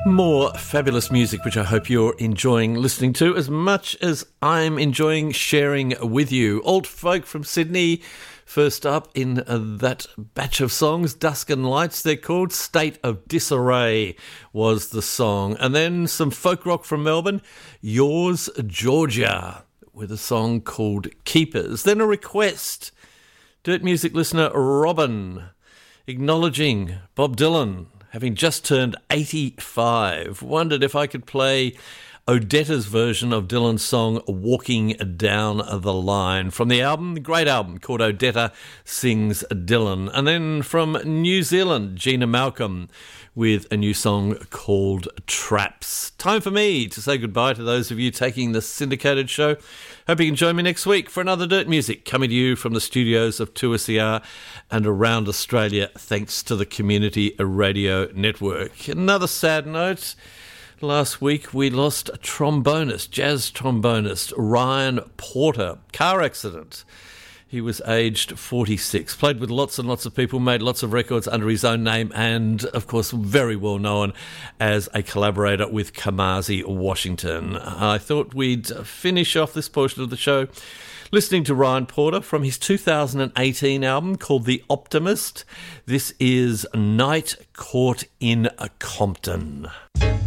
More fabulous music, which I hope you're enjoying listening to as much as I'm enjoying sharing with you. Old folk from Sydney, first up in that batch of songs, Dusk and Lights, they're called. State of Disarray was the song. And then some folk rock from Melbourne, Yours, Georgia, with a song called Keepers. Then a request, Dirt Music listener Robin, acknowledging Bob Dylan, having just turned 85, wondered if I could play Odetta's version of Dylan's song Walking Down the Line from the album, the great album called Odetta Sings Dylan. And then from New Zealand, Gina Malcolm with a new song called Traps. Time for me to say goodbye to those of you taking the syndicated show. Hope you can join me next week for another Dirt Music coming to you from the studios of 2SER and around Australia, thanks to the Community Radio Network. Another sad note. Last week we lost a trombonist, jazz trombonist, Ryan Porter. Car accident. He was aged 46, played with lots and lots of people, made lots of records under his own name, and, of course, very well known as a collaborator with Kamasi Washington. I thought we'd finish off this portion of the show listening to Ryan Porter from his 2018 album called The Optimist. This is Night Court in Compton.